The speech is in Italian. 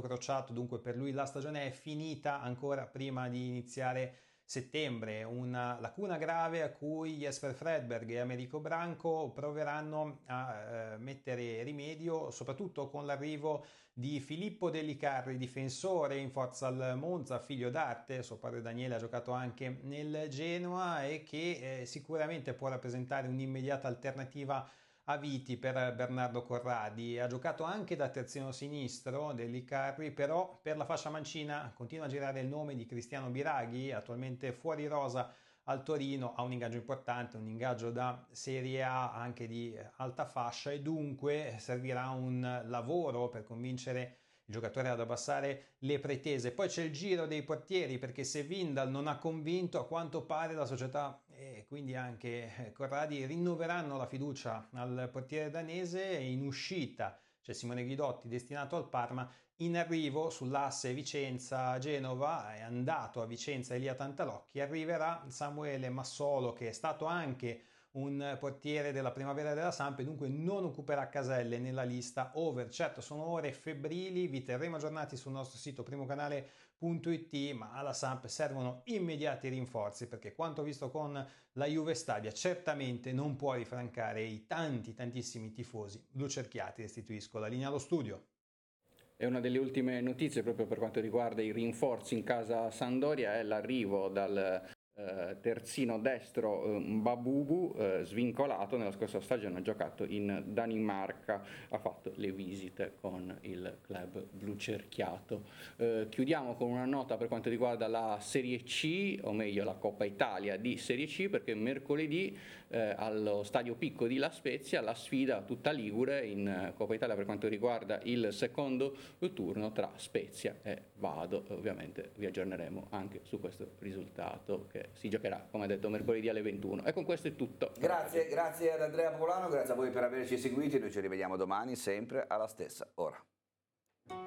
crociato, dunque per lui la stagione è finita ancora prima di iniziare settembre, una lacuna grave a cui Jesper Fredberg e Americo Branco proveranno a mettere rimedio, soprattutto con l'arrivo di Filippo Dellicarri, difensore in forza al Monza, figlio d'arte. Suo padre Daniele ha giocato anche nel Genoa e che sicuramente può rappresentare un'immediata alternativa a viti per Bernardo Corradi. Ha giocato anche da terzino sinistro Dellicarri, però per la fascia mancina continua a girare il nome di Cristiano Biraghi, attualmente fuori rosa al Torino, ha un ingaggio importante, un ingaggio da Serie A anche di alta fascia, e dunque servirà un lavoro per convincere il giocatore ad abbassare le pretese. Poi c'è il giro dei portieri, perché se Vindal non ha convinto, a quanto pare la società e quindi anche Corradi rinnoveranno la fiducia al portiere danese. E in uscita c'è Simone Guidotti, destinato al Parma. In arrivo sull'asse Vicenza-Genova, è andato a Vicenza Elia Tantalocchi, arriverà Samuele Massolo, che è stato anche un portiere della primavera della Samp, e dunque non occuperà caselle nella lista over. Certo, sono ore febbrili, vi terremo aggiornati sul nostro sito primocanale.it, ma alla Samp servono immediati rinforzi, perché quanto visto con la Juve Stabia certamente non può rifrancare i tantissimi tifosi blucerchiati. Restituisco la linea allo studio. E una delle ultime notizie proprio per quanto riguarda i rinforzi in casa Sampdoria è l'arrivo dal terzino destro Babubu, svincolato. Nella scorsa stagione ha giocato in Danimarca, ha fatto le visite con il club blucerchiato. Chiudiamo con una nota per quanto riguarda la Serie C, o meglio la Coppa Italia di Serie C, perché mercoledì allo Stadio Picco di La Spezia la sfida tutta ligure in Coppa Italia per quanto riguarda il secondo turno tra Spezia e Vado. Ovviamente vi aggiorneremo anche su questo risultato, che si giocherà, come detto, mercoledì alle 21. E con questo è tutto. Grazie ad Andrea Popolano, grazie a voi per averci seguiti. Noi ci rivediamo domani sempre alla stessa ora.